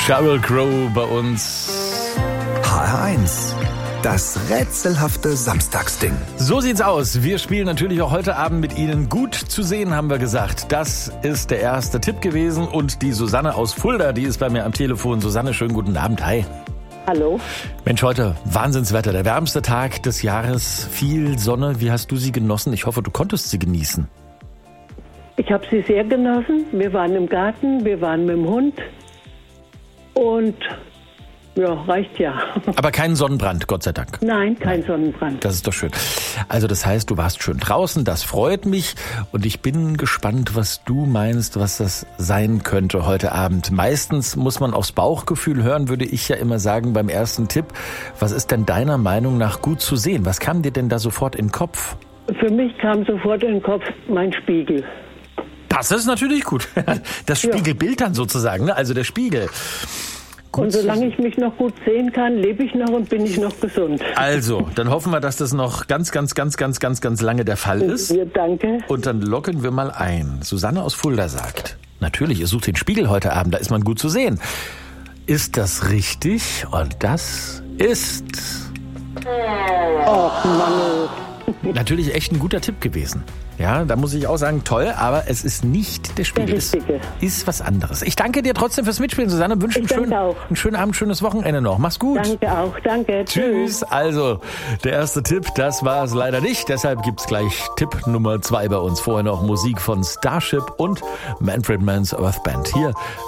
Sheryl Crow bei uns. HR1, das rätselhafte Samstagsding. So sieht's aus. Wir spielen natürlich auch heute Abend mit Ihnen. Gut zu sehen, haben wir gesagt. Das ist der erste Tipp gewesen. Und die Susanne aus Fulda, die ist bei mir am Telefon. Susanne, schönen guten Abend. Hi. Hallo. Mensch, heute Wahnsinnswetter. Der wärmste Tag des Jahres. Viel Sonne. Wie hast du sie genossen? Ich hoffe, du konntest sie genießen. Ich habe sie sehr genossen. Wir waren im Garten, wir waren mit dem Hund. Und ja, reicht ja. Aber kein Sonnenbrand, Gott sei Dank. Nein, kein Sonnenbrand. Das ist doch schön. Also das heißt, du warst schön draußen, das freut mich. Und ich bin gespannt, was du meinst, was das sein könnte heute Abend. Meistens muss man aufs Bauchgefühl hören, würde ich ja immer sagen beim ersten Tipp. Was ist denn deiner Meinung nach gut zu sehen? Was kam dir denn da sofort in den Kopf? Für mich kam sofort in den Kopf mein Spiegel. Das ist natürlich gut. Das Spiegelbild dann sozusagen, ne? Also der Spiegel. Gut. Und solange ich mich noch gut sehen kann, lebe ich noch und bin ich noch gesund. Also, dann hoffen wir, dass das noch ganz lange der Fall ist. Ja, danke. Und dann locken wir mal ein. Susanne aus Fulda sagt, natürlich, ihr sucht den Spiegel heute Abend, da ist man gut zu sehen. Ist das richtig? Und das ist... Oh Mann. Natürlich echt ein guter Tipp gewesen. Ja, da muss ich auch sagen, toll, aber es ist nicht der Spiegel. Es ist was anderes. Ich danke dir trotzdem fürs Mitspielen, Susanne. Wünsche einen schönen Abend, schönes Wochenende noch. Mach's gut. Danke auch, danke. Tschüss. Also, der erste Tipp, das war es leider nicht. Deshalb gibt's gleich Tipp Nummer 2 bei uns. Vorher noch Musik von Starship und Manfred Mann's Earth Band. Hier